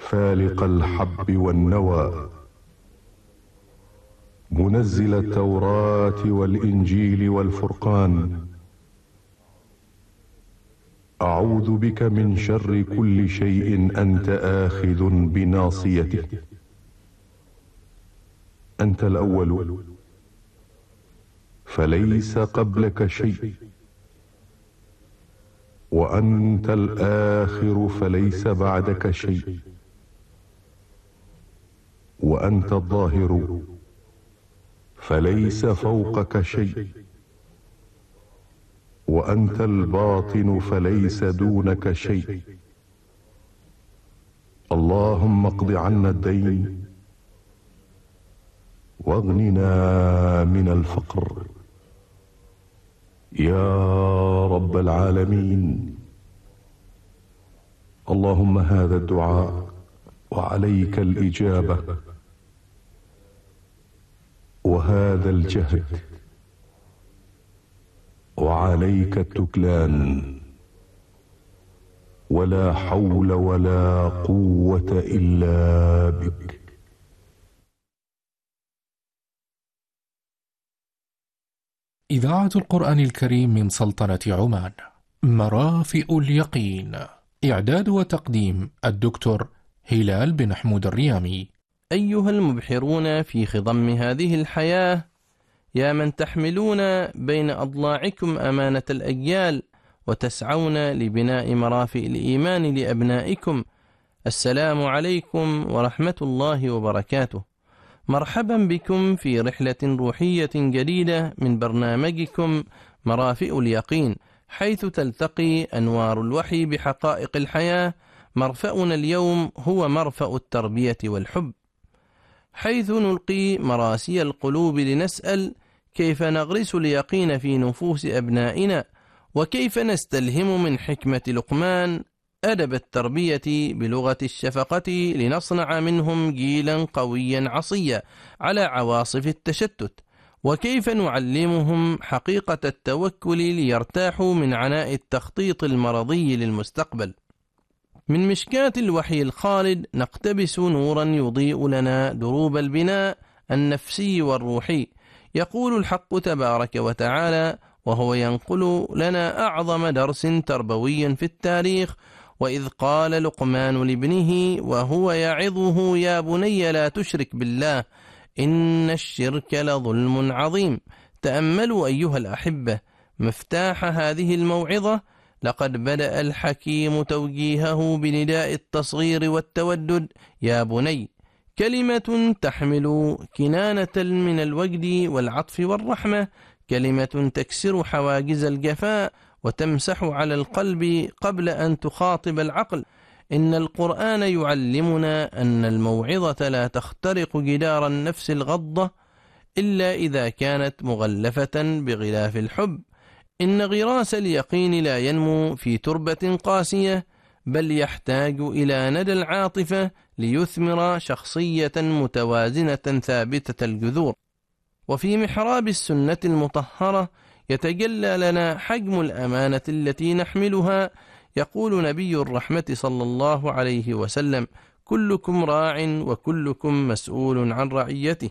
فالق الحب والنوى، منزل التوراة والإنجيل والفرقان، أعوذ بك من شر كل شيء أنت آخذ بناصيته. أنت الأول فليس قبلك شيء، وأنت الآخر فليس بعدك شيء، وأنت الظاهر فليس فوقك شيء، وأنت الباطن فليس دونك شيء. اللهم اقض عنا الدين واغننا من الفقر يا رب العالمين. اللهم هذا الدعاء وعليك الإجابة، وهذا الجهد وعليك التكلان، ولا حول ولا قوة إلا بك. إذاعة القرآن الكريم من سلطنة عمان. مرافئ اليقين. إعداد وتقديم الدكتور هلال بن حمود الريامي. أيها المبحرون في خضم هذه الحياة، يا من تحملون بين أضلاعكم أمانة الأجيال وتسعون لبناء مرافئ الإيمان لأبنائكم، السلام عليكم ورحمة الله وبركاته. مرحبا بكم في رحلة روحية جديدة من برنامجكم مرافئ اليقين، حيث تلتقي أنوار الوحي بحقائق الحياة. مرفأنا اليوم هو مرفأ التربية والحب، حيث نلقي مراسي القلوب لنسأل كيف نغرس اليقين في نفوس أبنائنا، وكيف نستلهم من حكمة لقمان أدب التربية بلغة الشفقة لنصنع منهم جيلا قويا عصيا على عواصف التشتت، وكيف نعلمهم حقيقة التوكل ليرتاحوا من عناء التخطيط المرضي للمستقبل. من مشكاة الوحي الخالد نقتبس نورا يضيء لنا دروب البناء النفسي والروحي. يقول الحق تبارك وتعالى وهو ينقل لنا أعظم درس تربوي في التاريخ: وإذ قال لقمان لابنه وهو يعظه يا بني لا تشرك بالله إن الشرك لظلم عظيم. تأملوا أيها الأحبة مفتاح هذه الموعظة. لقد بدأ الحكيم توجيهه بنداء التصغير والتودد: يا بني، كلمة تحمل كنانة من الوجد والعطف والرحمة، كلمة تكسر حواجز الجفاء وتمسح على القلب قبل أن تخاطب العقل. إن القرآن يعلمنا أن الموعظة لا تخترق جدار النفس الغضة إلا إذا كانت مغلفة بغلاف الحب. إن غراس اليقين لا ينمو في تربة قاسية، بل يحتاج إلى ندى العاطفة ليثمر شخصية متوازنة ثابتة الجذور. وفي محراب السنة المطهرة يتجلى لنا حجم الأمانة التي نحملها. يقول نبي الرحمة صلى الله عليه وسلم: كلكم راع وكلكم مسؤول عن رعيته.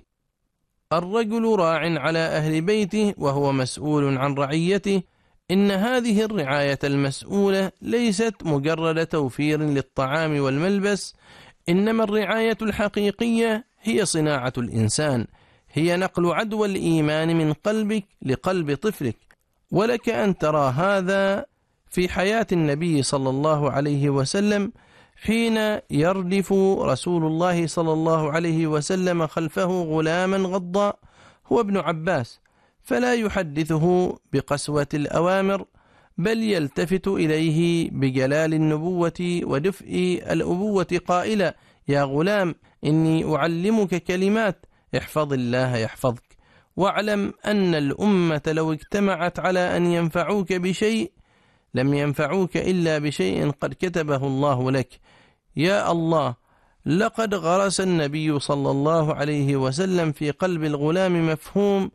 الرجل راع على أهل بيته وهو مسؤول عن رعيته. إن هذه الرعاية المسؤولة ليست مجرد توفير للطعام والملبس، إنما الرعاية الحقيقية هي صناعة الإنسان، هي نقل عدوى الإيمان من قلبك لقلب طفلك. ولك أن ترى هذا في حياة النبي صلى الله عليه وسلم، حين يردف رسول الله صلى الله عليه وسلم خلفه غلاما غضاء هو ابن عباس، فلا يحدثه بقسوة الأوامر، بل يلتفت إليه بجلال النبوة ودفء الأبوة قائلا: يا غلام، إني أعلمك كلمات، احفظ الله يحفظك، واعلم أن الأمة لو اجتمعت على أن ينفعوك بشيء لم ينفعوك إلا بشيء قد كتبه الله لك. يا الله، لقد غرس النبي صلى الله عليه وسلم في قلب الغلام مفهوم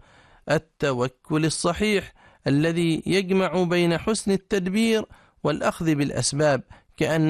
التوكل الصحيح الذي يجمع بين حسن التدبير والأخذ بالأسباب، كأن